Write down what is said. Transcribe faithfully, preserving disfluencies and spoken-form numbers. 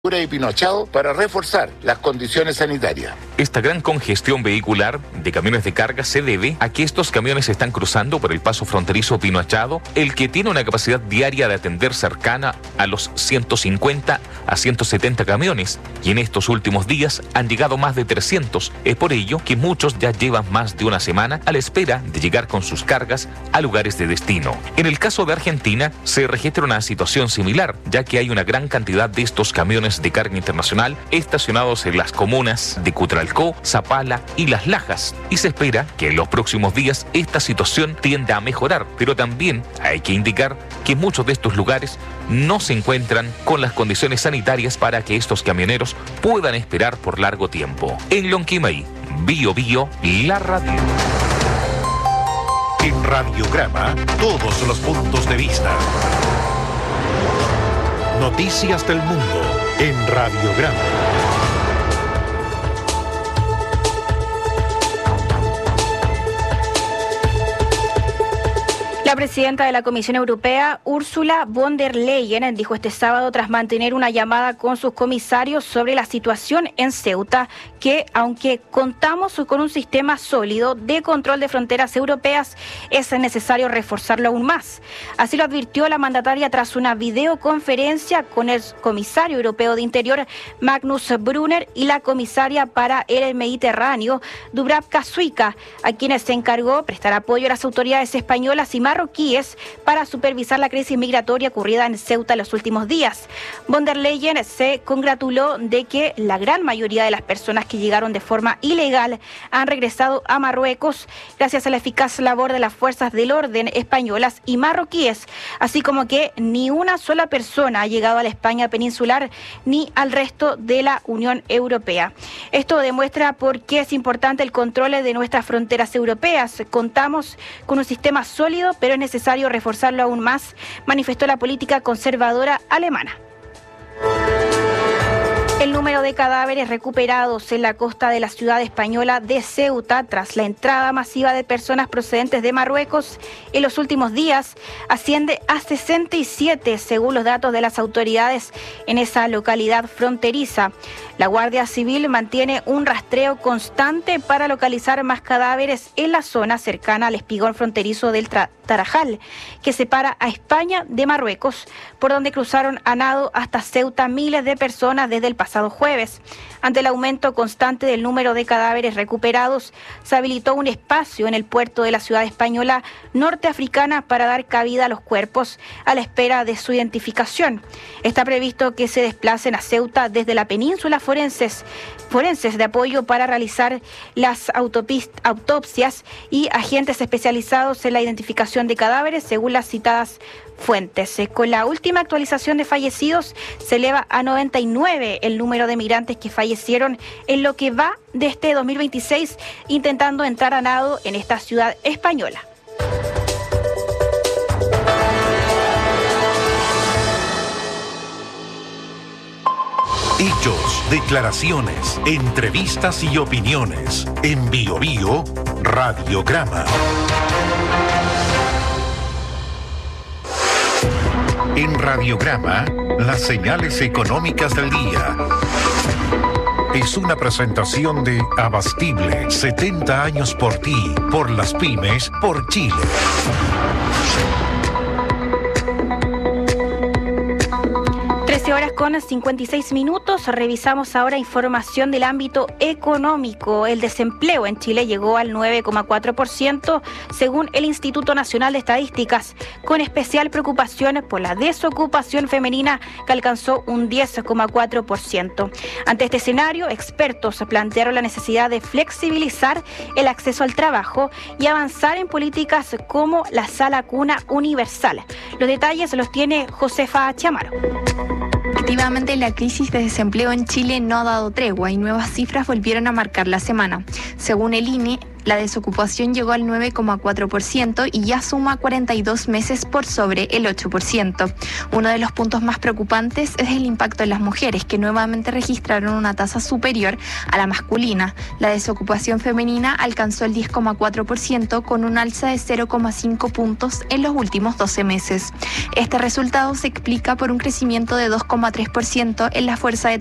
y Pinochado para reforzar las condiciones sanitarias. Esta gran congestión vehicular de camiones de carga se debe a que estos camiones están cruzando por el paso fronterizo Pinochado, el que tiene una capacidad diaria de atender cercana a los ciento cincuenta a ciento setenta camiones, y en estos últimos días han llegado más de trescientos. Es por ello que muchos ya llevan más de una semana a la espera de llegar con sus cargas a lugares de destino. En el caso de Argentina se registra una situación similar, ya que hay una gran cantidad de estos camiones de carga internacional estacionados en las comunas de Cutralcó, Zapala y Las Lajas, y se espera que en los próximos días esta situación tienda a mejorar, pero también hay que indicar que muchos de estos lugares no se encuentran con las condiciones sanitarias para que estos camioneros puedan esperar por largo tiempo. En Lonquimay, Bio Bio, la radio. En Radiograma, todos los puntos de vista. Noticias del mundo en Radiograma. La presidenta de la Comisión Europea, Ursula von der Leyen, dijo este sábado, tras mantener una llamada con sus comisarios sobre la situación en Ceuta, que aunque contamos con un sistema sólido de control de fronteras europeas, es necesario reforzarlo aún más. Así lo advirtió la mandataria tras una videoconferencia con el comisario europeo de Interior, Magnus Brunner, y la comisaria para el Mediterráneo, Dubravka Šuica, a quienes se encargó prestar apoyo a las autoridades españolas y marroquíes para supervisar la crisis migratoria ocurrida en Ceuta en los últimos días. Von der Leyen se congratuló de que la gran mayoría de las personas que llegaron de forma ilegal han regresado a Marruecos gracias a la eficaz labor de las fuerzas del orden españolas y marroquíes, así como que ni una sola persona ha llegado a la España peninsular ni al resto de la Unión Europea. Esto demuestra por qué es importante el control de nuestras fronteras europeas. Contamos con un sistema sólido, pero es necesario reforzarlo aún más, manifestó la política conservadora alemana. El número de cadáveres recuperados en la costa de la ciudad española de Ceuta tras la entrada masiva de personas procedentes de Marruecos en los últimos días asciende a sesenta y siete, según los datos de las autoridades en esa localidad fronteriza. La Guardia Civil mantiene un rastreo constante para localizar más cadáveres en la zona cercana al espigón fronterizo del Tra- Tarajal, que separa a España de Marruecos, por donde cruzaron a nado hasta Ceuta miles de personas desde el pasado jueves. Ante el aumento constante del número de cadáveres recuperados, se habilitó un espacio en el puerto de la ciudad española norteafricana para dar cabida a los cuerpos a la espera de su identificación. Está previsto que se desplacen a Ceuta desde la península forenses, forenses de apoyo para realizar las autopist- autopsias y agentes especializados en la identificación de cadáveres, según las citadas fuentes. Con la última actualización de fallecidos, se eleva a noventa y nueve el número de migrantes que fallecieron en lo que va de este dos mil veintiséis intentando entrar a nado en esta ciudad española. Hechos, declaraciones, entrevistas y opiniones. En Bio Bio, Radiograma. En Radiograma, las señales económicas del día. Es una presentación de Abastible, setenta años por ti, por las pymes, por Chile. trece horas con cincuenta y seis minutos. Revisamos ahora información del ámbito económico. El desempleo en Chile llegó al nueve coma cuatro por ciento según el Instituto Nacional de Estadísticas, con especial preocupación por la desocupación femenina, que alcanzó un diez coma cuatro por ciento. Ante este escenario, expertos plantearon la necesidad de flexibilizar el acceso al trabajo y avanzar en políticas como la sala cuna universal. Los detalles los tiene Josefa Chamaro. Efectivamente, la crisis de desempleo en Chile no ha dado tregua y nuevas cifras volvieron a marcar la semana. Según el I N E, La desocupación llegó al nueve coma cuatro por ciento y ya suma cuarenta y dos meses por sobre el ocho por ciento. Uno de los puntos más preocupantes es el impacto en las mujeres, que nuevamente registraron una tasa superior a la masculina. La desocupación femenina alcanzó el diez coma cuatro por ciento con un alza de cero coma cinco puntos en los últimos doce meses. Este resultado se explica por un crecimiento de dos coma tres por ciento en la fuerza de